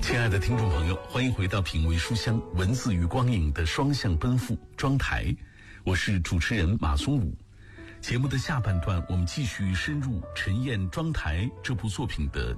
亲爱的听众朋友，欢迎回到品味书香文字与光影的双向奔赴妆台，我是主持人马松武。节目的下半段，我们继续深入陈燕妆台这部作品的